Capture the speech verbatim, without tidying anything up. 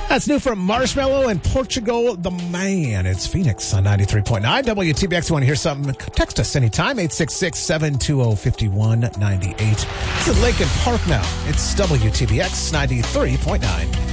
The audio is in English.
That's new from Marshmello and Portugal the Man. It's Phoenix on ninety-three point nine W T B X. You want to hear something? Text us anytime, eight six six, seven two zero, five one nine eight. It's at Lincoln Park now. It's W T B X ninety-three point nine.